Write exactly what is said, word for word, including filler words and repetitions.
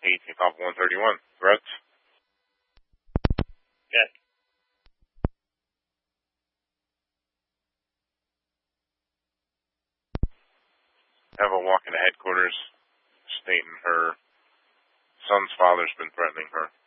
eighteen Papa one thirty-one. Threats? Yes. Have a walk into headquarters stating her son's father's been threatening her.